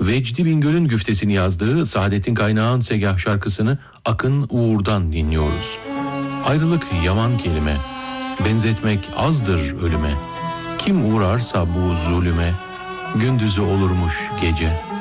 Vecdi Bingöl'ün güftesini yazdığı Saadettin Kaynağ'ın Segah şarkısını Akın Uğur'dan dinliyoruz. Ayrılık yaman kelime, benzetmek azdır ölüme. Kim uğrarsa bu zulüme, gündüzü olurmuş gece.